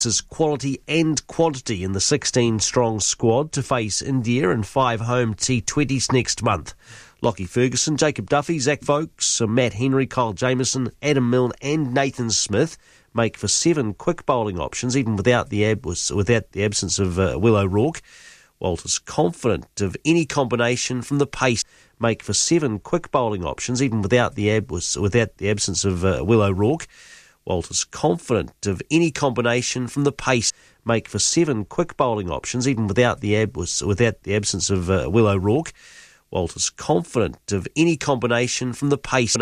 Quality and quantity in the 16-strong squad to face India in 5 home T20s next month. Lockie Ferguson, Jacob Duffy, Zach Vokes, Matt Henry, Kyle Jamieson, Adam Milne and Nathan Smith make for 7 quick bowling options, even without the absence of Will O'Rourke. Walter's confident of any combination from the pace. Make for 7 quick bowling options, even without the absence of Will O'Rourke. Walter's confident of any combination from the pace. Make for 7 quick bowling options, even without the absence of Will O'Rourke. Walter's confident of any combination from the pace.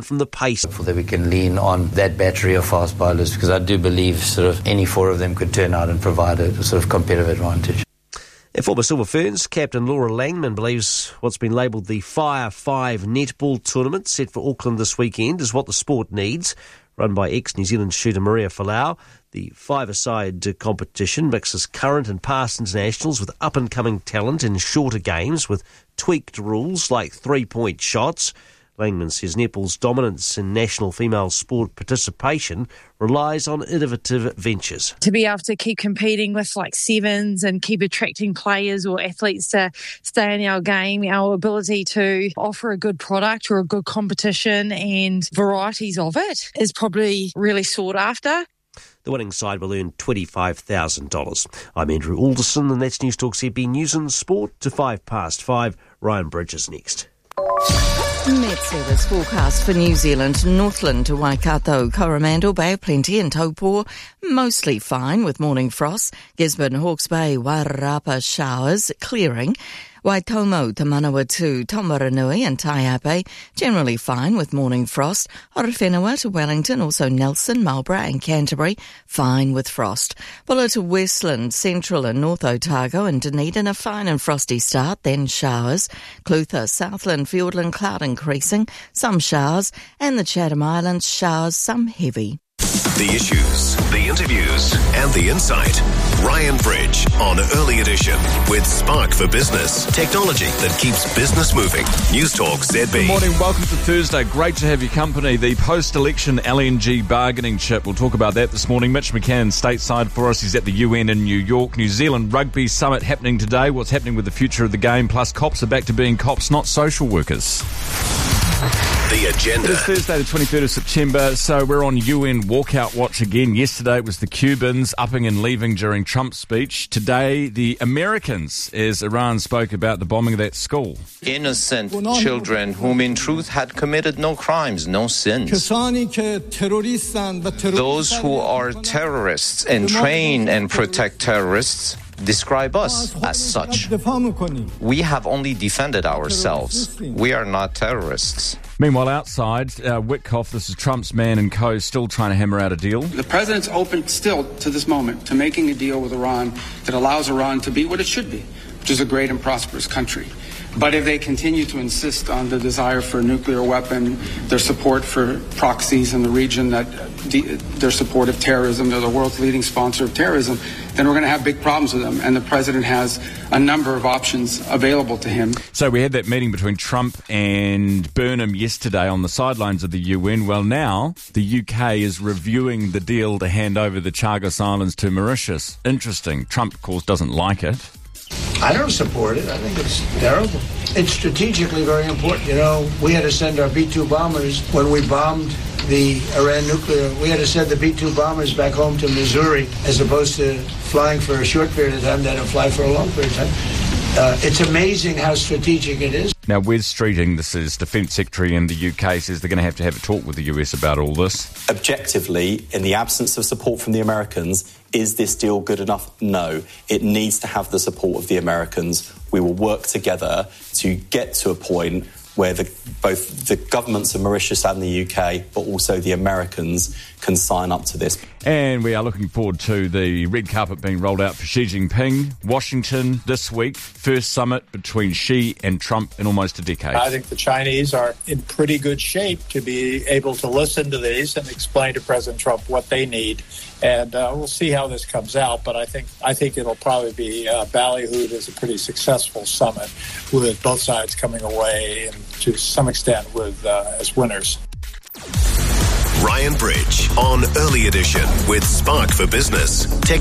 That we can lean on that battery of fast bowlers, because I do believe sort of any 4 of them could turn out and provide a sort of competitive advantage. And former Silver Ferns captain Laura Langman believes what's been labelled the Fire 5 netball tournament set for Auckland this weekend is what the sport needs. Run by ex-New Zealand shooter Maria Folau, the 5-a-side competition mixes current and past internationals with up-and-coming talent in shorter games with tweaked rules like 3-point shots. Langman says netball's dominance in national female sport participation relies on innovative ventures. To be able to keep competing with like sevens and keep attracting players or athletes to stay in our game, our ability to offer a good product or a good competition and varieties of it is probably really sought after. The winning side will earn $25,000. I'm Andrew Alderson and that's News Talk ZB News and Sport to 5:05. Ryan Bridges next. Met Service forecast for New Zealand, Northland to Waikato, Coromandel, Bay of Plenty and Taupō, mostly fine with morning frost. Gisborne, Hawke's Bay, Wairarapa showers, clearing. Waitomo to Manawatu, Tomaranui and Taiape, generally fine with morning frost. Horowhenua to Wellington, also Nelson, Marlborough and Canterbury, fine with frost. Bulla to Westland, Central and North Otago and Dunedin, a fine and frosty start, then showers. Clutha, Southland, Fiordland, cloud increasing, some showers. And the Chatham Islands, showers, some heavy. The issues, the interviews and the insight. Ryan Bridge on Early Edition with Spark for Business. Technology that keeps business moving. News Talk ZB. Good morning, welcome to Thursday. Great to have your company. The post-election LNG bargaining chip. We'll talk about that this morning. Mitch McCann stateside for us. He's at the UN in New York. New Zealand Rugby Summit happening today. What's happening with the future of the game? Plus cops are back to being cops, not social workers. The agenda. It is Thursday the 23rd of September, so we're on UN walkout watch again. Yesterday it was the Cubans upping and leaving during Trump's speech. Today the Americans, as Iran spoke about the bombing of that school. Innocent children whom in truth had committed no crimes, no sins. Those who are terrorists and train and protect terrorists describe us as such. We have only defended ourselves. We are not terrorists. Meanwhile, outside, Witkoff, this is Trump's man and co, still trying to hammer out a deal. The president's open still to this moment to making a deal with Iran that allows Iran to be what it should be, which is a great and prosperous country. But if they continue to insist on the desire for a nuclear weapon, their support for proxies in the region, their support of terrorism, they're the world's leading sponsor of terrorism, then we're going to have big problems with them. And the president has a number of options available to him. So we had that meeting between Trump and Burnham yesterday on the sidelines of the UN. Well, now the UK is reviewing the deal to hand over the Chagos Islands to Mauritius. Interesting. Trump, of course, doesn't like it. I don't support it. I think it's terrible. It's strategically very important. You know, we had to send our B-2 bombers when we bombed the Iran nuclear. We had to send the B-2 bombers back home to Missouri as opposed to flying for a short period of time, then to fly for a long period of time. It's amazing how strategic it is. Now, Wes Streeting, this is Defence Secretary in the UK, says they're going to have a talk with the US about all this. Objectively, in the absence of support from the Americans, is this deal good enough? No. It needs to have the support of the Americans. We will work together to get to a point where both the governments of Mauritius and the UK, but also the Americans, can sign up to this. And we are looking forward to the red carpet being rolled out for Xi Jinping. Washington this week, first summit between Xi and Trump in almost a decade. I think the Chinese are in pretty good shape to be able to listen to these and explain to President Trump what they need. And we'll see how this comes out, but I think it'll probably be ballyhooed as a pretty successful summit, with both sides coming away and to some extent with as winners. Ryan Bridge on Early Edition with Spark for Business.